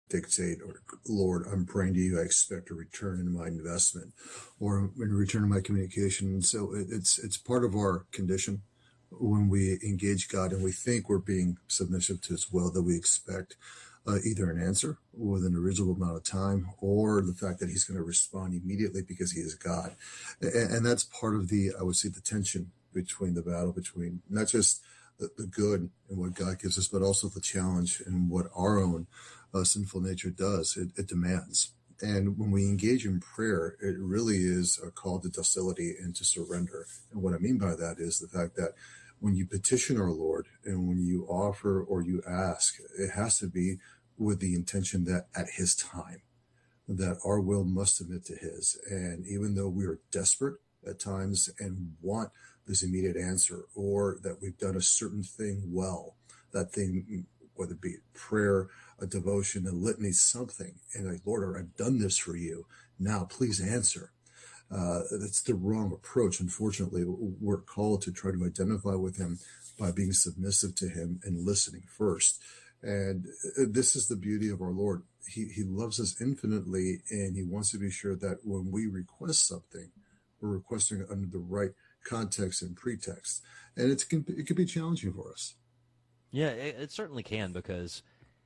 dictate, or Lord, I'm praying to you, I expect a return in my investment or in return in my communication. So it's part of our condition when we engage God and we think we're being submissive to his will, that we expect either an answer within a reasonable amount of time, or the fact that he's going to respond immediately because he is God. And that's part of I would say, the tension between the battle between not just the good and what God gives us, but also the challenge and what our own sinful nature does. It demands. And when we engage in prayer, it really is a call to docility and to surrender. And what I mean by that is the fact that when you petition our Lord and when you offer or you ask, it has to be with the intention that at his time, that our will must submit to his. And even though we are desperate at times and want this immediate answer, or that we've done a certain thing well, that thing, whether it be prayer, a devotion, a litany, something, and like, Lord, I've done this for you. Now, please answer. That's the wrong approach. Unfortunately, we're called to try to identify with him by being submissive to him and listening first. And this is the beauty of our Lord. He loves us infinitely, and he wants to be sure that when we request something, we're requesting it under the right context and pretext. And it can be challenging for us. Yeah, it certainly can, because,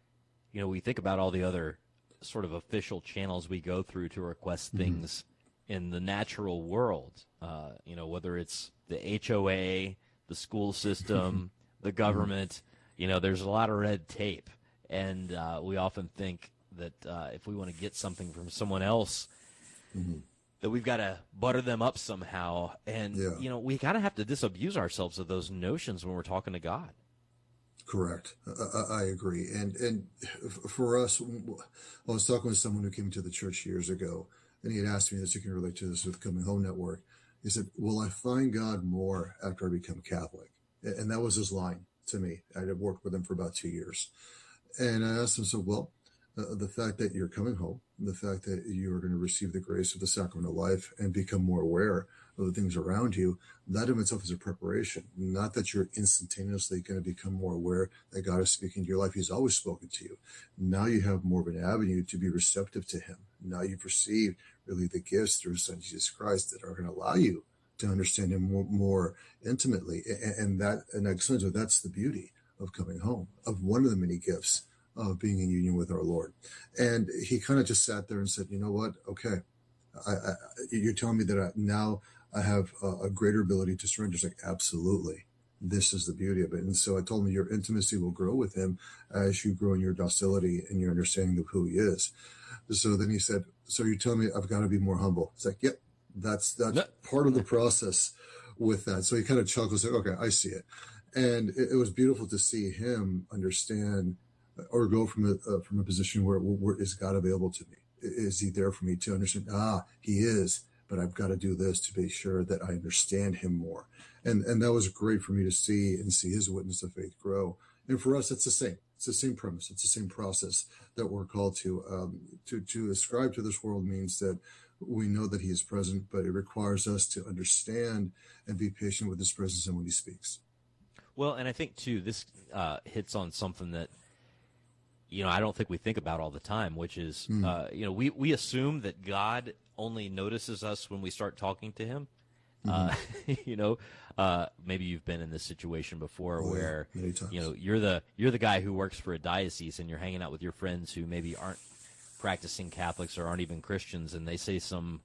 we think about all the other sort of official channels we go through to request things in the natural world, whether it's the HOA, the school system, the government, there's a lot of red tape. And we often think that if we want to get something from someone else, that we've got to butter them up somehow. And, we kind of have to disabuse ourselves of those notions when we're talking to God. Correct. I agree. And for us, I was talking with someone who came to the church years ago, and he had asked me this, you can relate to this with Coming Home Network. He said, will I find God more after I become Catholic? And that was his line to me. I had worked with him for about 2 years. And I asked him, so, well, the fact that you're coming home, the fact that you are going to receive the grace of the sacrament of life and become more aware of the things around you, that in itself is a preparation. Not that you're instantaneously going to become more aware that God is speaking to your life. He's always spoken to you. Now you have more of an avenue to be receptive to him. Now you've received really the gifts through his son, Jesus Christ, that are going to allow you to understand him more intimately. And that's the beauty of coming home, of one of the many gifts of being in union with our Lord. And he kind of just sat there and said, you know what? Okay. You're telling me that now I have a greater ability to surrender. It's like, absolutely. This is the beauty of it. And so I told him your intimacy will grow with him as you grow in your docility and your understanding of who he is. So then he said, so you're telling me I've got to be more humble. It's like, yep, that's part of the process with that. So he kind of chuckles, like, okay, I see it. And it was beautiful to see him understand or go from a position where is God available to me? Is he there for me to understand? He is, but I've got to do this to be sure that I understand him more. And that was great for me to see and see his witness of faith grow. And for us, it's the same. It's the same premise. It's the same process that we're called to ascribe to this world means that we know that he is present, but it requires us to understand and be patient with his presence and when he speaks. Well, and I think too, this hits on something that, I don't think we think about all the time, which is, we assume that God only notices us when we start talking to him. Maybe you've been in this situation before where, you're the guy who works for a diocese and you're hanging out with your friends who maybe aren't practicing Catholics or aren't even Christians, and they say some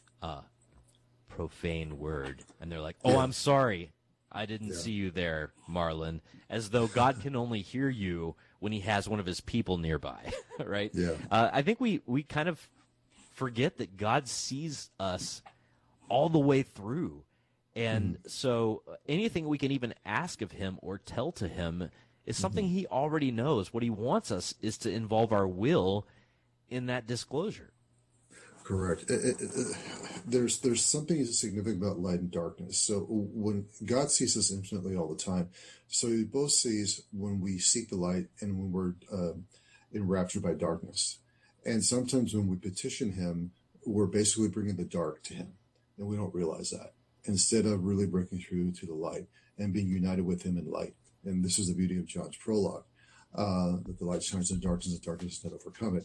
profane word, and they're like, "Oh, I'm sorry. I didn't see you there, Marlon," as though God can only hear you when he has one of his people nearby, right? Yeah. I think we kind of forget that God sees us all the way through. And so anything we can even ask of him or tell to him is something he already knows. What he wants us is to involve our will in that disclosure. Correct. There's something significant about light and darkness. So when God sees us infinitely all the time, so he both sees when we seek the light and when we're enraptured by darkness. And sometimes when we petition him, we're basically bringing the dark to him, and we don't realize that, instead of really breaking through to the light and being united with him in light. And this is the beauty of John's prologue, that the light shines in the darkness does not overcome it.